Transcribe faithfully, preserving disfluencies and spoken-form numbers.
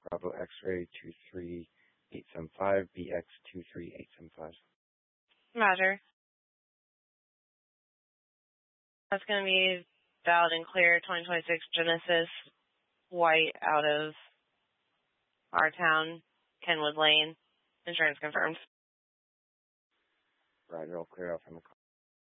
Bravo X-ray two three eight seven five, B X two three eight seven five. Roger. That's going to be valid and clear, twenty twenty-six Genesis, white, out of our town, Kenwood Lane. Insurance confirmed. Roger, I'll clear out from the